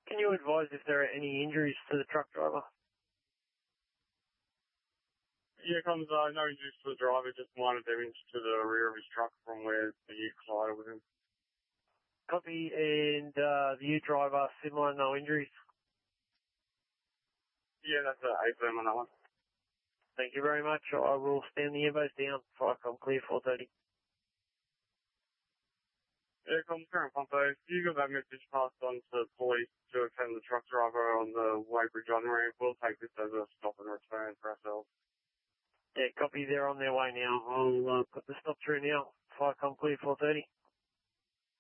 Can you advise if there are any injuries to the truck driver? Yeah, comes no injuries to the driver, just minor damage to the rear of his truck from where the ute collided with him. Copy, and the ute driver, similar, no injuries? Yeah, that's an A-firm on that one. Thank you very much. I will stand the invos down. Flycom clear 430. Yeah, comes current Pompo. You got that message passed on to police to attend the truck driver on the Weybridge on-ramp. We'll take this as a stop and return for ourselves. Yeah, copy. They're on their way now. I'll put the stop through now. Flycom clear 430.